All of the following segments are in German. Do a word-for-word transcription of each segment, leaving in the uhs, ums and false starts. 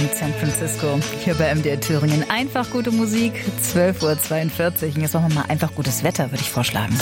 San Francisco, hier bei M D R Thüringen. Einfach gute Musik, zwölf Uhr zweiundvierzig. Und jetzt machen wir mal einfach gutes Wetter, würde ich vorschlagen.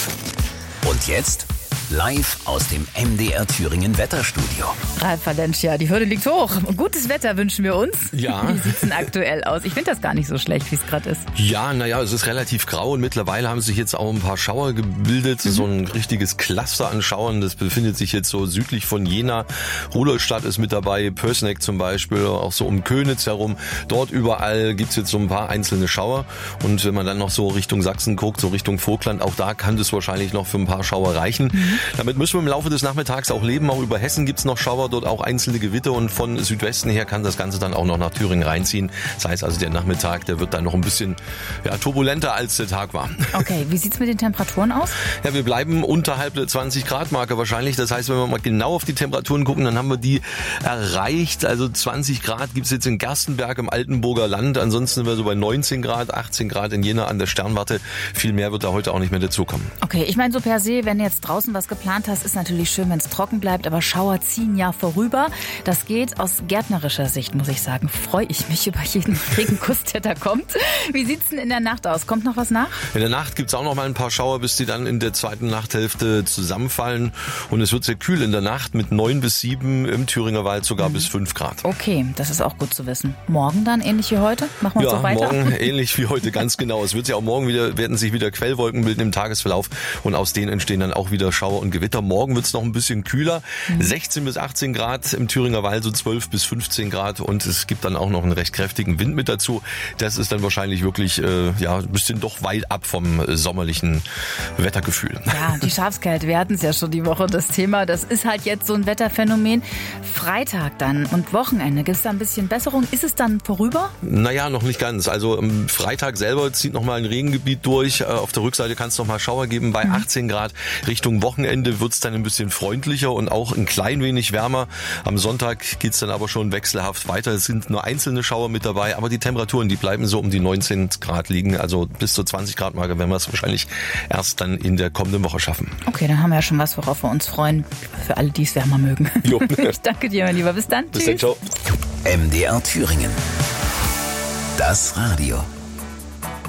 Und jetzt live aus dem M D R Thüringen Wetterstudio. Ralf Valencia, die Hürde liegt hoch. Gutes Wetter wünschen wir uns. Ja. Wie sieht es denn aktuell aus? Ich finde das gar nicht so schlecht, wie es gerade ist. Ja, naja, es ist relativ grau und mittlerweile haben sich jetzt auch ein paar Schauer gebildet. Mhm. So ein richtiges Cluster an Schauern. Das befindet sich jetzt so südlich von Jena. Rudolstadt ist mit dabei, Pößneck zum Beispiel, auch so um Könitz herum. Dort überall gibt's jetzt so ein paar einzelne Schauer. Und wenn man dann noch so Richtung Sachsen guckt, so Richtung Vogtland, auch da kann das wahrscheinlich noch für ein paar Schauer reichen. Mhm. Damit müssen wir im Laufe des Nachmittags auch leben. Auch über Hessen gibt's noch Schauer, dort auch einzelne Gewitter und von Südwesten her kann das Ganze dann auch noch nach Thüringen reinziehen. Das heißt also, der Nachmittag, der wird dann noch ein bisschen ja, turbulenter als der Tag war. Okay, wie sieht's mit den Temperaturen aus? Ja, wir bleiben unterhalb der zwanzig Grad Marke wahrscheinlich. Das heißt, wenn wir mal genau auf die Temperaturen gucken, dann haben wir die erreicht. Also zwanzig Grad gibt's jetzt in Gerstenberg im Altenburger Land. Ansonsten sind wir so bei neunzehn Grad, achtzehn Grad in Jena an der Sternwarte. Viel mehr wird da heute auch nicht mehr dazukommen. Okay, ich meine so per se, wenn du jetzt draußen was geplant hast, ist natürlich schön, wenn es trocken bleibt, aber Schauer ziehen ja vorüber. Das geht aus gärtnerischer Sicht, muss ich sagen. Freue ich mich über jeden Regenkuss, der da kommt. Wie sieht's denn in der Nacht aus? Kommt noch was nach? In der Nacht gibt's auch noch mal ein paar Schauer, bis die dann in der zweiten Nachthälfte zusammenfallen. Und es wird sehr kühl in der Nacht mit neun bis sieben, im Thüringer Wald sogar mhm. bis fünf Grad. Okay, das ist auch gut zu wissen. Morgen dann ähnlich wie heute? Machen wir ja, so weiter? Morgen ähnlich wie heute, ganz genau. Es wird ja auch morgen wieder, werden sich wieder Quellwolken bilden im Tagesverlauf und aus denen entstehen dann auch wieder Schauer und Gewitter. Morgen wird's noch ein bisschen kühler, mhm. sechzehn bis achtzehn Grad, im Thüringer Wald so zwölf bis fünfzehn Grad und es gibt dann auch noch einen recht kräftigen Wind mit dazu. Das ist dann wahrscheinlich wirklich äh, ja ein bisschen doch weit ab vom äh, sommerlichen Wettergefühl. Ja, die Schafskälte, wir hatten es ja schon die Woche, das Thema, das ist halt jetzt so ein Wetterphänomen. Freitag dann und Wochenende, gibt es da ein bisschen Besserung? Ist es dann vorüber? Naja, noch nicht ganz. Also am Freitag selber zieht noch mal ein Regengebiet durch. Auf der Rückseite kann es noch mal Schauer geben bei mhm. achtzehn Grad. Richtung Wochenende wird es dann ein bisschen freundlicher und auch ein klein wenig wärmer. Am Sonntag geht's dann aber schon wechselhaft weiter. Es sind nur einzelne Schauer mit dabei, aber die Temperaturen, die bleiben so um die neunzehn Grad liegen. Also bis zur zwanzig Grad Marke werden wir es wahrscheinlich erst dann in der kommenden Woche schaffen. Okay, dann haben wir ja schon was, worauf wir uns freuen. Für alle, die es wärmer mögen. Jo. Ich danke dir, mein Lieber. Bis dann. Bis Tschüss. dann, ciao. M D R Thüringen. Das Radio.